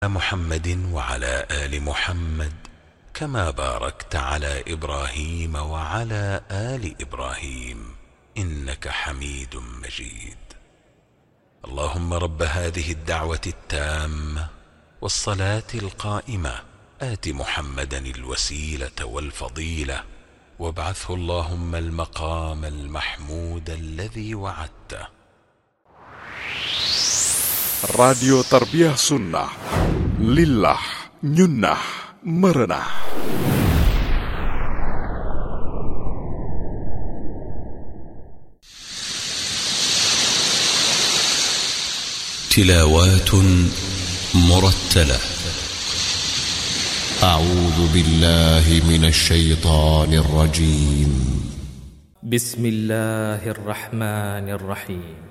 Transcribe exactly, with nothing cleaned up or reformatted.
محمد وعلى آل محمد كما باركت على إبراهيم وعلى آل إبراهيم إنك حميد مجيد. اللهم رب هذه الدعوة التامة والصلاة القائمة آت محمدا الوسيلة والفضيلة وابعثه اللهم المقام المحمود الذي وعدته. راديو تربية سنة لله ننه مرنه. تلاوات مرتلة. أعوذ بالله من الشيطان الرجيم. بسم الله الرحمن الرحيم.